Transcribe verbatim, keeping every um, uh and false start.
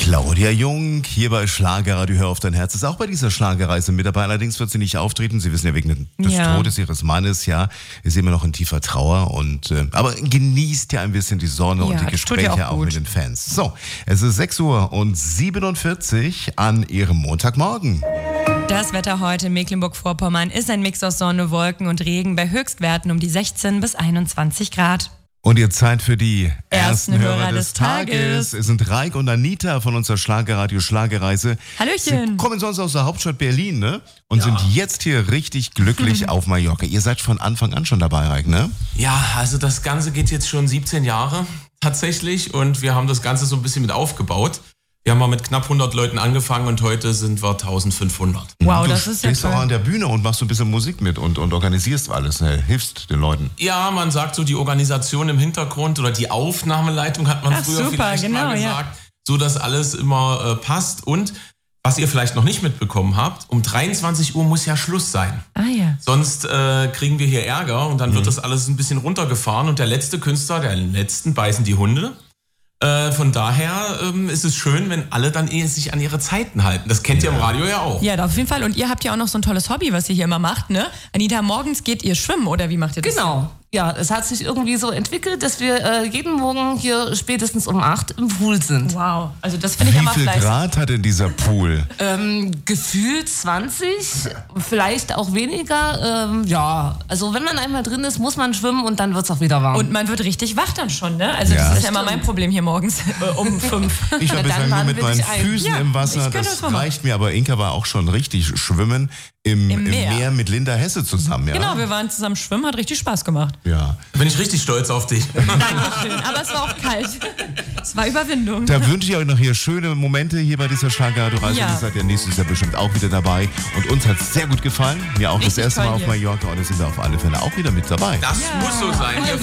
Claudia Jung, hier bei Schlagerradio Hör auf dein Herz, ist auch bei dieser Schlagerreise mit dabei. Allerdings wird sie nicht auftreten. Sie wissen ja, wegen des Ja. Todes ihres Mannes, ja, ist sie immer noch in tiefer Trauer. Und äh, aber genießt ja ein bisschen die Sonne Ja, und die das tut ihr Gespräche auch auch gut. mit den Fans. So, es ist sechs Uhr und siebenundvierzig an ihrem Montagmorgen. Das Wetter heute in Mecklenburg-Vorpommern ist ein Mix aus Sonne, Wolken und Regen bei Höchstwerten um die sechzehn bis einundzwanzig Grad. Und jetzt Zeit für die ersten, Ersten Hörer, Hörer des des Tages. Tages. Es sind Raik und Anita von unserer Schlagerradio Schlagerreise. Hallöchen. Sie kommen sonst aus der Hauptstadt Berlin, ne? Und sind jetzt hier richtig glücklich auf Mallorca. Ihr seid von Anfang an schon dabei, Raik, ne? Ja, also das Ganze geht jetzt schon siebzehn Jahre tatsächlich und wir haben das Ganze so ein bisschen mit aufgebaut. Wir haben mal mit knapp hundert Leuten angefangen und heute sind wir eintausendfünfhundert. Wow, du das ist ja stehst auch toll. an der Bühne und machst so ein bisschen Musik mit und, und organisierst alles, ne? Hilfst den Leuten. Ja, man sagt so die Organisation im Hintergrund oder die Aufnahmeleitung hat man Ach, früher super, vielleicht genau, mal ja. gesagt, so dass alles immer äh, passt. Und was ihr vielleicht noch nicht mitbekommen habt, um dreiundzwanzig Uhr muss ja Schluss sein. Ah ja. Sonst äh, kriegen wir hier Ärger und dann wird das alles ein bisschen runtergefahren und der letzte Künstler, der letzten beißen die Hunde. Äh, von daher ähm, ist es schön, wenn alle dann eh sich an ihre Zeiten halten. Das kennt ihr im Radio ja auch. Ja, auf jeden Fall. Und ihr habt ja auch noch so ein tolles Hobby, was ihr hier immer macht, ne? Anita, morgens geht ihr schwimmen, oder wie macht ihr das? Genau. Ja, es hat sich irgendwie so entwickelt, dass wir äh, jeden Morgen hier spätestens um acht im Pool sind. Wow, also das finde ich ja Wie mal viel fleißig. Grad hat denn dieser Pool? Ähm, gefühlt zwanzig, vielleicht auch weniger. Ähm, ja, also wenn man einmal drin ist, muss man schwimmen und dann wird's auch wieder warm. Und man wird richtig wach dann schon, ne? Also Ja. das ist ja immer mein Problem hier morgens äh, um fünf. Ich war Na, bislang dann nur laden mit wir meinen dich ein. Füßen Ja, im Wasser, ich könnte das das mal machen. reicht mir. Aber Inka war auch schon richtig schwimmen im, Im im Meer. Meer. mit Linda Hesse zusammen, ja? Genau, wir waren zusammen schwimmen, hat richtig Spaß gemacht. Ja. Bin ich richtig stolz auf dich. Dankeschön. Aber es war auch kalt. Es war Überwindung. Da wünsche ich euch noch hier schöne Momente hier bei dieser Schlagerradio-Reise. Ja. Ihr seid ja nächstes Jahr bestimmt auch wieder dabei. Und uns hat es sehr gut gefallen. Mir auch Richtig das erste Mal toll auf hier. Mallorca. Und da sind wir auf alle Fälle auch wieder mit dabei. Das muss so sein. Ihr